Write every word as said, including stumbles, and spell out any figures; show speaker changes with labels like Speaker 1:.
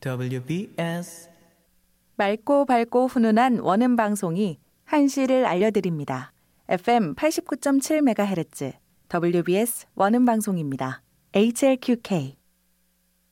Speaker 1: 더블유비에스
Speaker 2: 맑고 밝고 훈훈한 원음 방송이 한시를 알려드립니다. 에프엠 팔십구 점 칠 메가헤르츠 더블유비에스 원음 방송입니다. 에이치엘큐케이